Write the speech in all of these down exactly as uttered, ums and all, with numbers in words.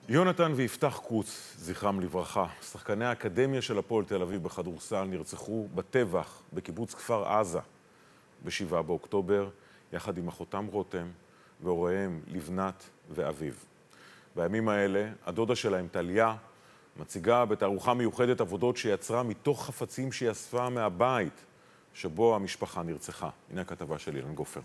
יונתן ויפתח קוץ, זכרם לברכה, שחקני האקדמיה של הפועל תל אביב בכדורסל נרצחו בטבח בקיבוץ כפר עזה בשבעה באוקטובר, יחד עם אחותם רותם והוריהם לבנת ואביב. בימים האלה, הדודה שלהם, טליה, מציגה בתערוכה מיוחדת עבודות שיצרה מתוך חפצים שהיא אספה מהבית שבו המשפחה נרצחה. הנה הכתבה של אילן גופר.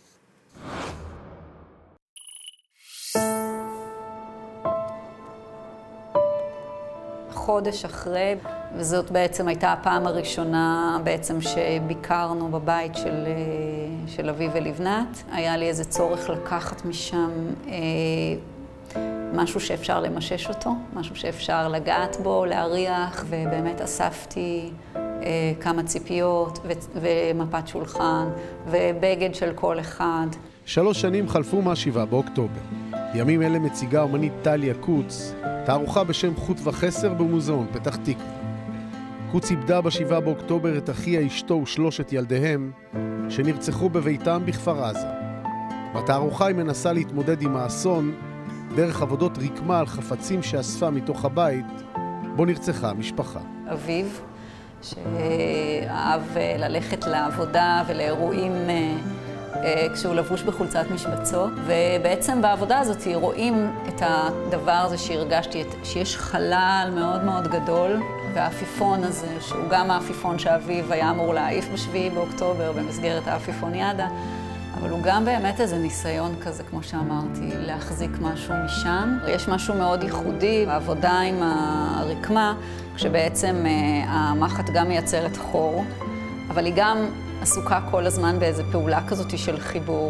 חודש אחרי, וזאת בעצם הייתה הפעם הראשונה בעצם שביקרנו בבית של, של אביב ולבנת. היה לי איזה צורך לקחת משם אה, משהו שאפשר למשש אותו, משהו שאפשר לגעת בו, להריח, ובאמת אספתי אה, כמה ציפיות ו, ומפת שולחן ובגד של כל אחד. שלוש שנים חלפו מהשבעה באוקטובר. בימים אלה מציגה אומנית טליה קוץ תערוכה בשם חוט וחסר במוזיאון פתח תקווה. קוץ איבדה בשבעה באוקטובר את אחיה, אשתו ושלושת ילדיהם שנרצחו בביתם בכפר עזה. בתערוכה היא מנסה להתמודד עם האסון דרך עבודות רקמה על חפצים שאספה מתוך הבית בו נרצחה המשפחה. אביב, שאהב ללכת לעבודה ולאירועים כשהוא לבוש בחולצת משבצות, ובעצם בעבודה הזאת רואים את הדבר הזה שהרגשתי, שיש חלל מאוד מאוד גדול, והאפיפון הזה, שהוא גם האפיפון שאביב היה אמור להעיף בשביעי באוקטובר במסגרת האפיפוניאדה, אבל הוא גם באמת איזה ניסיון כזה, כמו שאמרתי, להחזיק משהו משם. יש משהו מאוד ייחודי בעבודה עם הרקמה, כשבעצם המחט גם מייצרת חור, אבל היא גם עסוקה כל הזמן באיזו פעולה כזאת של חיבור.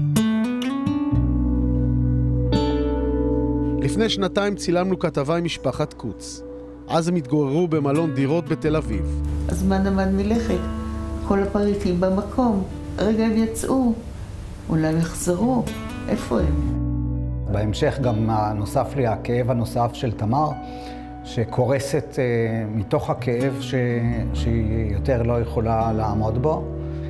לפני שנתיים צילמנו כתבה עם משפחת קוץ. אז הם התגוררו במלון דירות בתל אביב. הזמן עמד מלכת, כל הפריטים במקום. רגע הם יצאו, אולי יחזרו, איפה הם? בהמשך גם נוסף לי הכאב הנוסף של תמר, שקורסת מתוך הכאב ש... שהיא יותר לא יכולה לעמוד בו.